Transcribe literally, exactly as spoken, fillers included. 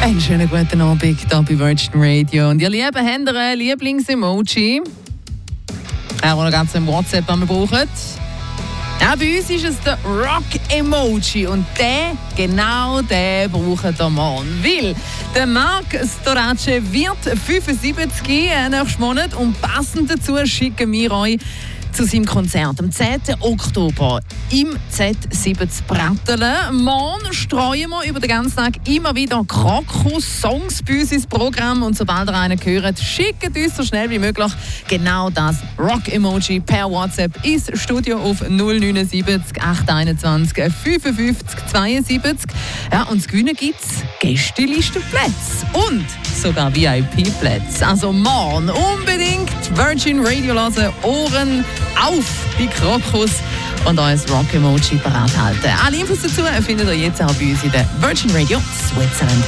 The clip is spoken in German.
Einen schönen guten Abend hier bei Virgin Radio. Und ihr Lieben, habt ihr ein Lieblings-Emoji? Auch noch ganz im WhatsApp, den wir brauchen. Ja, bei uns ist es der Rock-Emoji. Und der, genau der braucht der Mann. Weil der Marc Storace wird fünfundsiebzig nächsten Monat. Und passend dazu schicken wir euch zu seinem Konzert am zehnten Oktober im Z siebzig Brattelen. Morgen streuen wir über den ganzen Tag immer wieder Krokus-Songs bei uns ins Programm. Und sobald ihr einen hört, schickt uns so schnell wie möglich genau das Rock-Emoji per WhatsApp ins Studio auf null neun sieben acht eins eins fünf fünf zwei sieben. Ja, und zu gewinnen gibt es Gästelistenplätze und sogar V I P-Plätze. Also morgen unbedingt Virgin Radio hören, Ohren auf die Krokus und euer Rock-Emoji parat halten. Alle Infos dazu findet ihr jetzt auch bei uns in der Virgin Radio Switzerland